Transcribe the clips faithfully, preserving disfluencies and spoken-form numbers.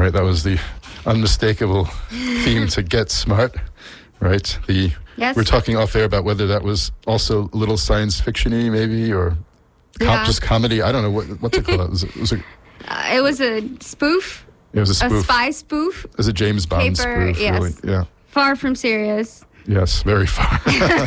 right? That was the unmistakable theme to Get Smart, right? The Yes. We're talking off air about whether that was also a little science fiction-y, maybe, or com- Yeah. just comedy. I don't know what what to call it. Was it, was it, Uh, it was a spoof, it was a a spoof. spy spoof, It was a James Bond Paper, spoof, yes. really. Yeah. far from serious. Yes, very far.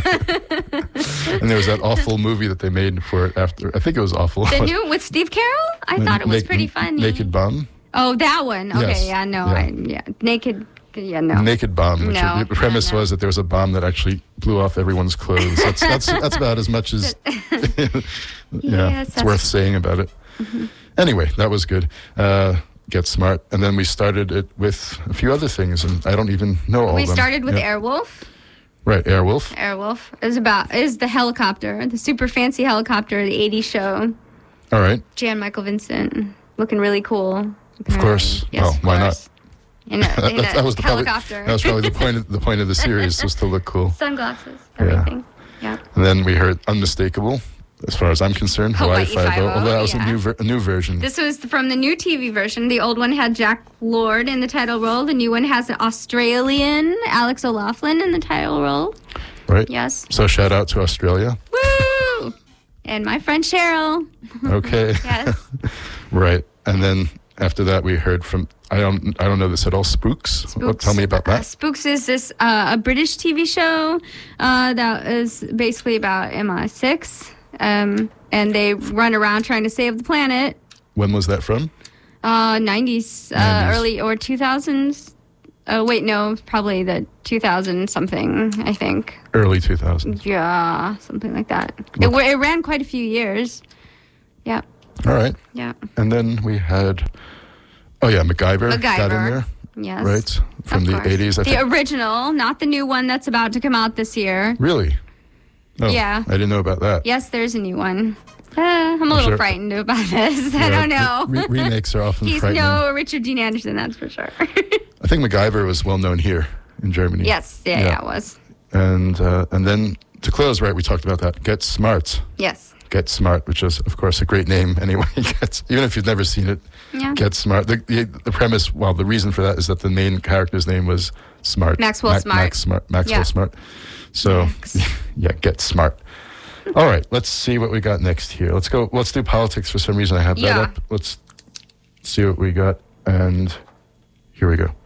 And there was that awful movie that they made for it after. I think it was awful. The new with Steve Carell? I thought it was Na- pretty funny. Naked Bomb? Oh, that one. Okay, Yes. yeah, no, Yeah. I, yeah, naked. Yeah, no. Naked Bomb. Which No, the premise no, no. was that there was a bomb that actually blew off everyone's clothes. That's that's that's about as much as yeah, Yes, it's that's- worth saying about it. Mm-hmm. Anyway, that was good. Uh, Get Smart, and then we started it with a few other things, and I don't even know all We of them. started with Yeah. Airwolf. Right, Airwolf. Airwolf is about is the helicopter, the super fancy helicopter, the eighties show. All right, Jan Michael Vincent looking really cool. of course. Yes, well, of why course. In a, not? in that, a that was the probably, helicopter. that was probably the point. Of, the point of the series was to look cool. Sunglasses, Yeah. everything. Yeah. And then we heard Unmistakable, as far as I'm concerned, Hawaii, Hawaii Five-O. Five-O, Although that was yeah. a new ver- a new version. This was from the new T V version. The old one had Jack Lord in the title role. The new one has an Australian Alex O'Loughlin in the title role. Right. Yes. So shout out to Australia. Woo! And my friend Cheryl. Okay. Yes. Right. And then after that, we heard from I don't I don't know this at all. Spooks. What, Spooks. tell me about Uh, that. Spooks is this uh, a British T V show uh, that is basically about M I six, um, and they run around trying to save the planet. When was that from? Uh, nineties, uh, nineties. early or two thousands. Oh wait, no, probably the two thousand something. I think. Early two thousands. Yeah, something like that. It, Look. wa- it ran quite a few years. Yeah, All right. yeah. And then we had oh yeah, MacGyver, got in MacGyver. there. Yes. Right. From Of the course. eighties, I The think. original, not the new one that's about to come out this year. Really? Oh, Yeah. I didn't know about that. Yes, there's a new one. Uh, I'm a little sure- frightened about this. I Yeah, don't know. Re- remakes are often He's frightening. no Richard Dean Anderson, that's for sure. I think MacGyver was well known here in Germany. yes, yeah, Yeah. yeah, it was. And uh, and then to close, right, we talked about that. Get Smart. Yes. Get Smart, which is, of course, a great name anyway. Get, even if you've never seen it, Yeah. Get Smart. The, the, the premise, well, the reason for that is that the main character's name was Smart. Maxwell Smart. Max Smart. Maxwell Yeah. Smart. So, Max. yeah, Get Smart. All right, let's see what we got next here. Let's go. Let's do politics. For some reason, I have that Yeah. up. Let's see what we got. And here we go.